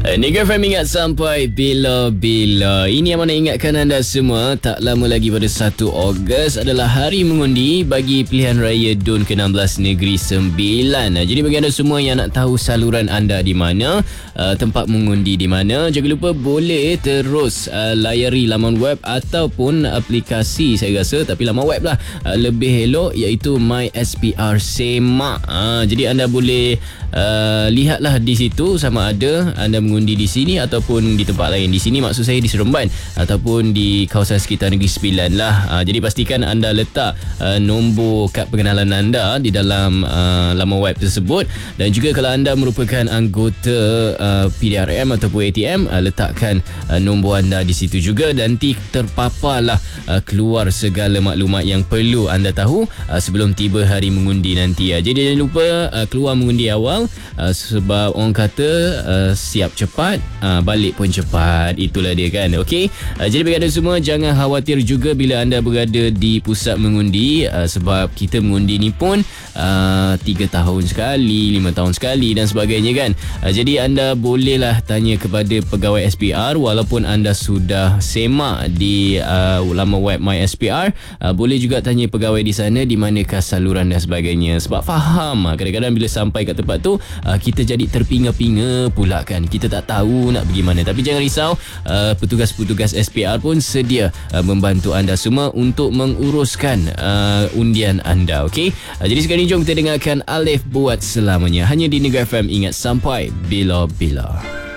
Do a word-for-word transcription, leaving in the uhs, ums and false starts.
Negeri F M ingat sampai bila-bila. Ini yang mana ingatkan anda semua, tak lama lagi pada satu Ogos adalah hari mengundi bagi pilihan raya D U N ke enam belas Negeri Sembilan. Jadi bagi anda semua yang nak tahu saluran anda di mana, uh, tempat mengundi di mana, jangan lupa boleh terus uh, layari laman web ataupun aplikasi, saya rasa, tapi laman web lah uh, lebih elok, iaitu My S P R Semak. Uh, jadi anda boleh uh, lihatlah di situ sama ada anda mengundi di sini ataupun di tempat lain. Di sini maksud saya di Seremban ataupun di kawasan sekitar Negeri Sembilan lah. Uh, jadi pastikan anda letak uh, nombor kad pengenalan anda di dalam uh, laman web tersebut, dan juga kalau anda merupakan anggota uh, P D R M ataupun A T M, uh, letakkan uh, nombor anda di situ juga, dan nanti terpaparlah uh, keluar segala maklumat yang perlu anda tahu uh, sebelum tiba hari mengundi nanti. Uh. Jadi jangan lupa uh, keluar mengundi awal, uh, sebab orang kata uh, siap cepat, uh, balik pun cepat. Itulah dia kan. Okey. Uh, jadi bagi anda semua, jangan khawatir juga bila anda berada di pusat mengundi, uh, sebab kita mengundi ni pun uh, tiga tahun sekali, lima tahun sekali dan sebagainya kan. Uh, jadi anda bolehlah tanya kepada pegawai S P R walaupun anda sudah semak di uh, laman web My S P R. Uh, boleh juga tanya pegawai di sana di manakah saluran dan sebagainya. Sebab faham, uh, kadang-kadang bila sampai kat tempat tu, uh, kita jadi terpinga-pinga pula kan. Kita tak tahu nak pergi mana. Tapi jangan risau, uh, petugas-petugas S P R pun sedia uh, membantu anda semua untuk menguruskan uh, undian anda. Okey. Uh, jadi sekarang ni jom kita dengarkan Alif buat selamanya hanya di Negeri F M ingat sampai bila-bila.